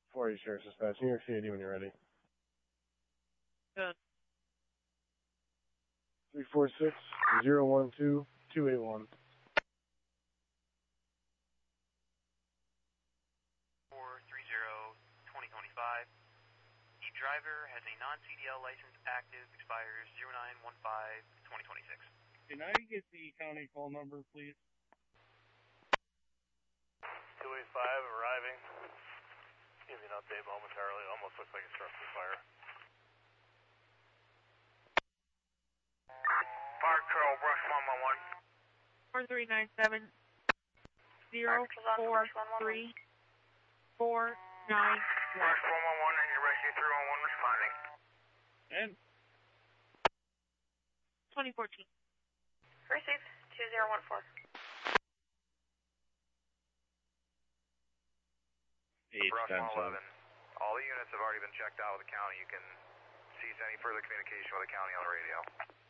4 Sheriff Dispatch, New York CID when you're ready. Good. 346-012-281. 430-2025. The driver has a non-CDL license active, expires 0915-2026. Can I get the county call number, please? 285 arriving. Give you an update momentarily. Almost looks like a structure fire. Fire Control, Brush 111. 4397-043-491. Brush 111 and your rescue 311 responding. And 2014. Received 2014. 810. Brush 111. All the units have already been checked out with the county. You can cease any further communication with the county on the radio.